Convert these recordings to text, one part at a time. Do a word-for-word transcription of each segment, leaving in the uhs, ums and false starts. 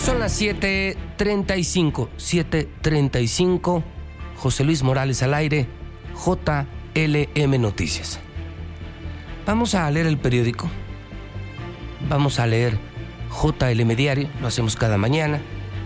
Son las siete treinta y cinco, siete treinta y cinco. José Luis Morales al aire, J L M Noticias. Vamos a leer el periódico. Vamos a leer J L M Diario, lo hacemos cada mañana.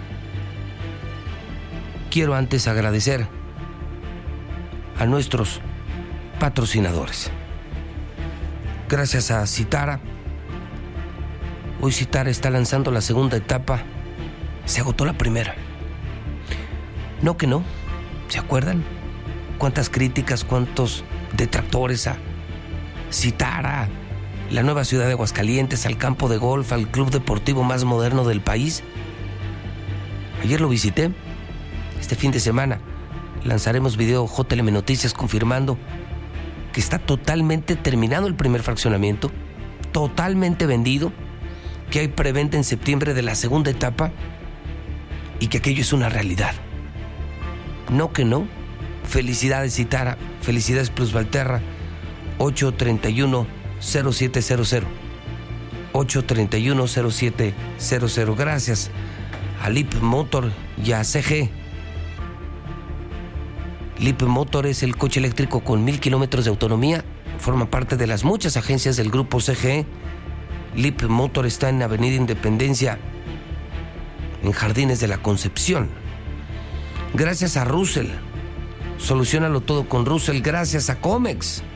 Quiero antes agradecer a nuestros patrocinadores. Gracias a Citara. Hoy Citara está lanzando la segunda etapa. Se agotó la primera. No que no. ¿Se acuerdan? Cuántas críticas, cuántos detractores a Citara, la nueva ciudad de Aguascalientes, al campo de golf, al club deportivo más moderno del país. Ayer lo visité. Este fin de semana lanzaremos video J L M Noticias confirmando que está totalmente terminado el primer fraccionamiento, totalmente vendido, que hay preventa en septiembre de la segunda etapa y que aquello es una realidad. No que no. Felicidades Citara, felicidades Plus Valterra. ocho treinta y uno, cero siete cero cero. ocho treinta y uno, cero siete cero cero. Gracias a Lip Motor y a C G. Lip Motor es el coche eléctrico con mil kilómetros de autonomía. Forma parte de las muchas agencias del grupo C G. Lip Motor está en Avenida Independencia, en Jardines de la Concepción. Gracias a Russell. Soluciónalo todo con Russell. Gracias a Comex.